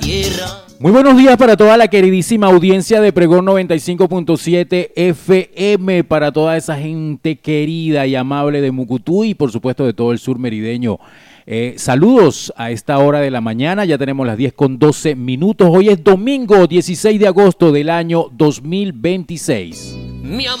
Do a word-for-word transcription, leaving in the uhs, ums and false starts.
Muy buenos días para toda la queridísima audiencia de Pregón noventa y cinco punto siete F M, para toda esa gente querida y amable de Mucutú y por supuesto de todo el sur merideño. Eh, saludos a esta hora de la mañana, ya tenemos las diez con doce minutos. Hoy es domingo dieciséis de agosto del año dos mil veintiséis.